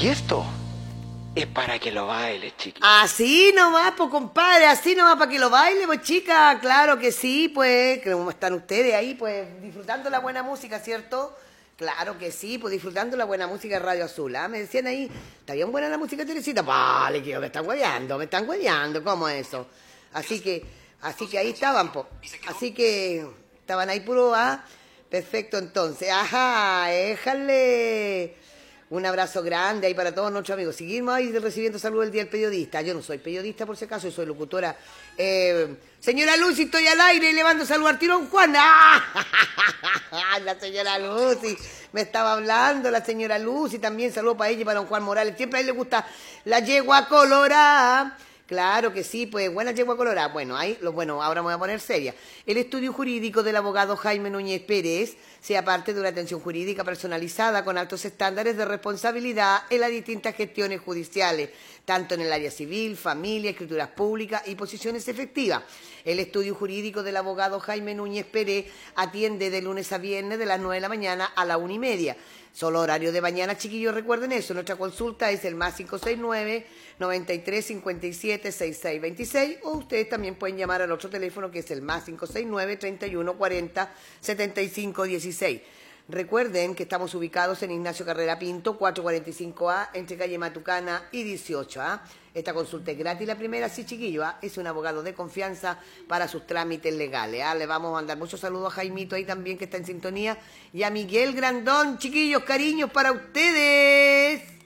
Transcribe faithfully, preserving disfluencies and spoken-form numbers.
Y esto es para que lo bailes, chiquillo. Así nomás, pues, compadre, así nomás para que lo baile, pues, chica. Claro que sí, pues, ¿cómo están ustedes ahí, pues, disfrutando la buena música, cierto? Claro que sí, pues, disfrutando la buena música de Radio Azul, ¿ah? Me decían ahí, ¿está bien buena la música, Teresita? Vale, que me están hueveando, me están hueveando, ¿cómo es eso? Así que, así que ahí estaban, pues, así que estaban ahí puro, ¿ah? Perfecto, entonces, ajá, déjale... Un abrazo grande ahí para todos nuestros amigos. Seguimos ahí recibiendo saludos el Día del Periodista. Yo no soy periodista, por si acaso, yo soy locutora. Eh, señora Lucy, estoy al aire y le mando saludos al tirón Juan. ¡Ah! La señora Lucy, me estaba hablando la señora Lucy. También saludos para ella y para don Juan Morales. Siempre a él le gusta la yegua colorada. Claro que sí, pues buena yegua colorada. Bueno, ahí, lo, bueno, ahora me voy a poner seria. El estudio jurídico del abogado Jaime Núñez Pérez sea parte de una atención jurídica personalizada con altos estándares de responsabilidad en las distintas gestiones judiciales, tanto en el área civil, familia, escrituras públicas y posiciones efectivas. El estudio jurídico del abogado Jaime Núñez Pérez atiende de lunes a viernes de las nueve de la mañana a la una y media. Solo horario de mañana, chiquillos, recuerden eso. Nuestra consulta es el más cinco seis nueve, noventa y tres, cincuenta y siete, sesenta y seis veintiséis, o ustedes también pueden llamar al otro teléfono que es el más cinco seis nueve, treinta y uno, cuarenta, setenta y cinco dieciséis. Recuerden que estamos ubicados en Ignacio Carrera Pinto, cuatrocientos cuarenta y cinco A, entre calle Matucana y dieciocho A. Esta consulta es gratis, la primera, sí, chiquillo, ¿ah? Es un abogado de confianza para sus trámites legales, ¿ah? Le vamos a mandar muchos saludos a Jaimito ahí también, que está en sintonía, y a Miguel Grandón, chiquillos, cariños para ustedes.